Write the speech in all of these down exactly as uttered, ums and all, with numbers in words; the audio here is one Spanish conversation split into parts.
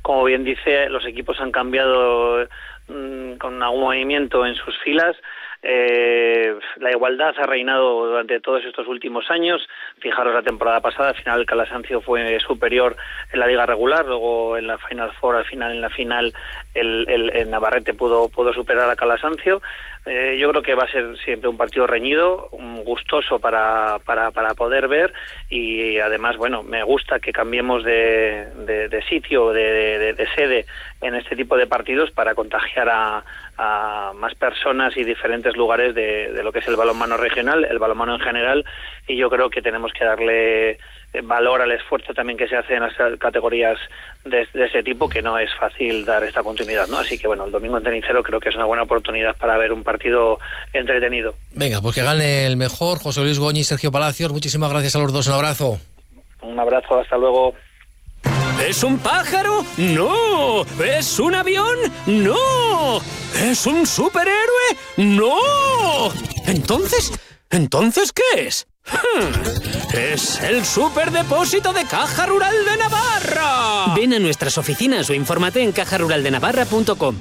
como bien dice, los equipos han cambiado mmm, con algún movimiento en sus filas. Eh, la igualdad ha reinado durante todos estos últimos años. Fijaros, la temporada pasada al final el Calasancio fue superior en la liga regular, luego en la Final Four, al final en la final el, el, el Navarrete pudo, pudo superar a Calasancio. Eh, yo creo que va a ser siempre un partido reñido, un gustoso para, para, para poder ver, y además, bueno, me gusta que cambiemos de, de, de sitio, de, de, de sede en este tipo de partidos para contagiar a, a más personas y diferentes lugares de, de lo que es el balonmano regional, el balonmano en general, y yo creo que tenemos que darle valor al esfuerzo también que se hace en las categorías de, de ese tipo, que no es fácil dar esta continuidad, ¿no? Así que bueno, el domingo en Cenicero creo que es una buena oportunidad para ver un partido entretenido. Venga, pues que gane el mejor. José Luis Goñi y Sergio Palacios, muchísimas gracias a los dos, un abrazo. Un abrazo, hasta luego. ¿Es un pájaro? ¡No! ¿Es un avión? ¡No! ¿Es un superhéroe? ¡No! ¿Entonces? ¿Entonces qué es? ¡Es el superdepósito de Caja Rural de Navarra! Ven a nuestras oficinas o infórmate en caja rural de navarra punto com.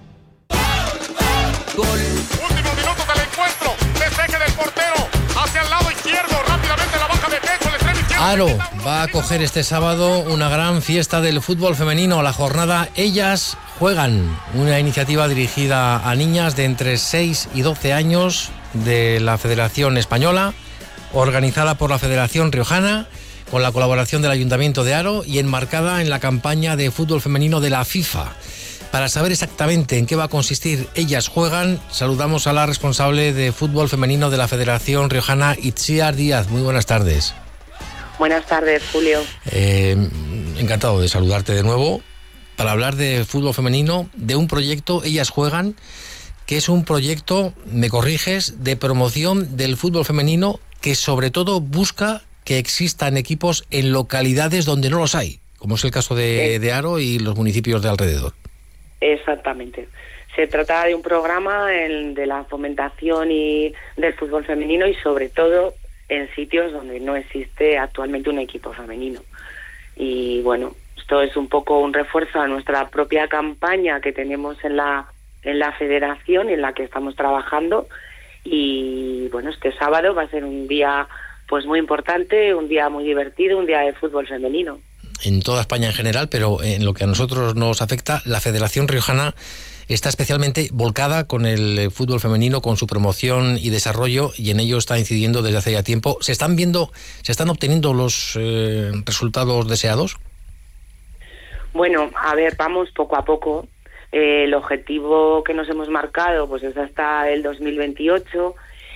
Gol. Último minuto del encuentro. Despeje del portero. Hacia el lado izquierdo. Rápidamente la baja de pecho. El extremo izquierdo. Aro va a acoger este sábado una gran fiesta del fútbol femenino. La jornada Ellas Juegan. Una iniciativa dirigida a niñas de entre seis y doce años de la Federación Española, organizada por la Federación Riojana, con la colaboración del Ayuntamiento de Aro y enmarcada en la campaña de fútbol femenino de la FIFA. Para saber exactamente en qué va a consistir Ellas Juegan, saludamos a la responsable de fútbol femenino de la Federación Riojana, Itziar Díaz. Muy buenas tardes. Buenas tardes, Julio. Eh, encantado de saludarte de nuevo para hablar de fútbol femenino, de un proyecto, Ellas Juegan, que es un proyecto, me corriges, de promoción del fútbol femenino que sobre todo busca que existan equipos en localidades donde no los hay, como es el caso de, de Aro y los municipios de alrededor. Exactamente. Se trata de un programa en, de la fomentación y del fútbol femenino y sobre todo en sitios donde no existe actualmente un equipo femenino. Y bueno, esto es un poco un refuerzo a nuestra propia campaña que tenemos en la en la federación, en la que estamos trabajando. Y bueno, este sábado va a ser un día pues muy importante, un día muy divertido, un día de fútbol femenino. En toda España en general, pero en lo que a nosotros nos afecta, la Federación Riojana está especialmente volcada con el fútbol femenino, con su promoción y desarrollo, y en ello está incidiendo desde hace ya tiempo. ¿Se están viendo, se están obteniendo los eh, resultados deseados? Bueno, a ver, vamos poco a poco. Eh, el objetivo que nos hemos marcado pues es hasta el dos mil veintiocho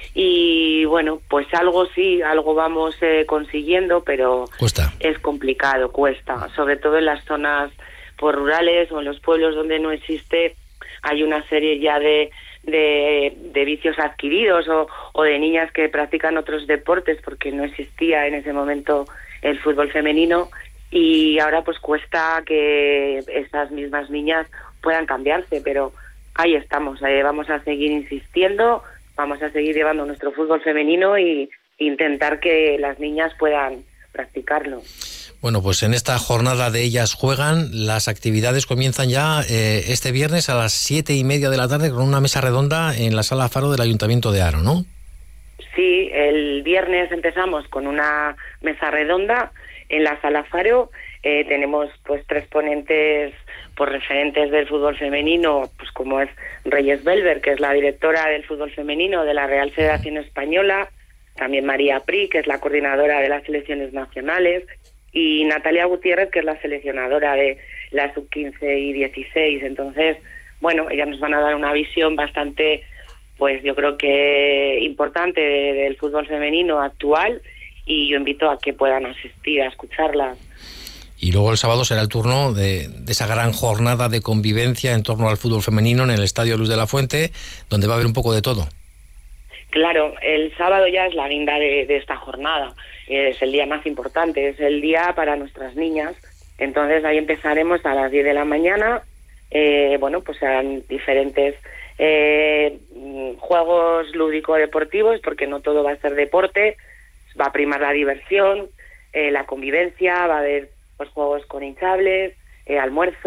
y bueno, pues algo sí, algo vamos eh, consiguiendo, pero cuesta. Es complicado, cuesta, sobre todo en las zonas pues, rurales o en los pueblos donde no existe, hay una serie ya de, de, de vicios adquiridos o, o de niñas que practican otros deportes porque no existía en ese momento el fútbol femenino y ahora pues cuesta que estas mismas niñas puedan cambiarse, pero ahí estamos, eh, vamos a seguir insistiendo, vamos a seguir llevando nuestro fútbol femenino y intentar que las niñas puedan practicarlo. Bueno, pues en esta jornada de Ellas Juegan, las actividades comienzan ya eh, este viernes a las siete y media de la tarde con una mesa redonda en la Sala Faro del Ayuntamiento de Aro, ¿no? Sí, el viernes empezamos con una mesa redonda en la Sala Faro. Eh, tenemos pues tres ponentes por referentes del fútbol femenino, pues como es Reyes Belver, que es la directora del fútbol femenino de la Real Federación Española, también María Pri, que es la coordinadora de las selecciones nacionales, y Natalia Gutiérrez, que es la seleccionadora de la sub quince y dieciséis. Entonces, bueno, ellas nos van a dar una visión bastante, pues yo creo que importante de, del fútbol femenino actual, y yo invito a que puedan asistir a escucharlas. Y luego el sábado será el turno de, de esa gran jornada de convivencia en torno al fútbol femenino en el Estadio Luz de la Fuente, donde va a haber un poco de todo. Claro, el sábado ya es la guinda de, de esta jornada, es el día más importante, es el día para nuestras niñas. Entonces ahí empezaremos a las diez de la mañana, eh, bueno, pues serán diferentes eh, juegos lúdico-deportivos, porque no todo va a ser deporte, va a primar la diversión, eh, la convivencia, va a haber pues juegos con hinchables, eh, almuerzo.